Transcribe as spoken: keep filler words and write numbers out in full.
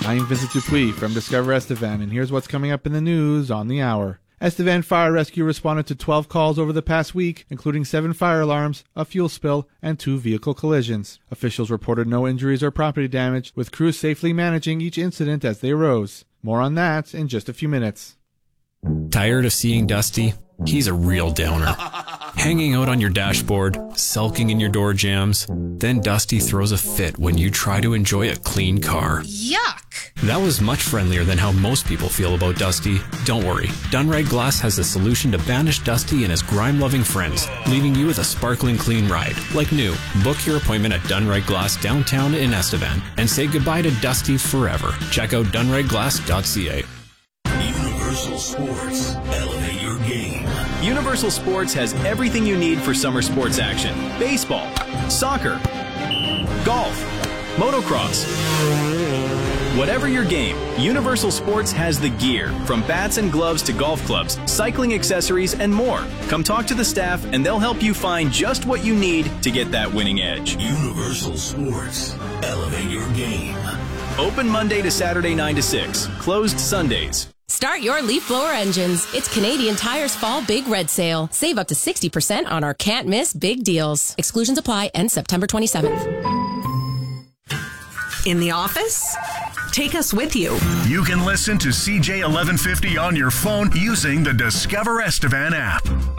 I'm Vincent Dupuis from Discover Estevan, and here's what's coming up in the news on the hour. Estevan Fire Rescue responded to twelve calls over the past week, including seven fire alarms, a fuel spill, and two vehicle collisions. Officials reported no injuries or property damage, with crews safely managing each incident as they arose. More on that in just a few minutes. Tired of seeing Dusty? He's a real downer. Hanging out on your dashboard, sulking in your door jams. Then Dusty throws a fit when you try to enjoy a clean car. Yuck! That was much friendlier than how most people feel about Dusty. Don't worry, Dunride Glass has the solution to banish Dusty and his grime-loving friends, leaving you with a sparkling clean ride, like new. Book your appointment at Dunride Glass downtown in Estevan and say goodbye to Dusty forever. Check out dunride glass dot c a. Universal Sports. Elevate your game. Universal Sports has everything you need for summer sports action. Baseball, soccer, golf, motocross. Whatever your game, Universal Sports has the gear, from bats and gloves to golf clubs, cycling accessories, and more. Come talk to the staff and they'll help you find just what you need to get that winning edge. Universal Sports. Elevate your game. Open Monday to Saturday nine to six. Closed Sundays. Start your leaf blower engines. It's Canadian Tire's Fall Big Red Sale. Save up to sixty percent on our can't miss big deals. Exclusions apply. End September twenty-seventh. In the office? Take us with you. You can listen to C J eleven fifty on your phone using the Discover Estevan app.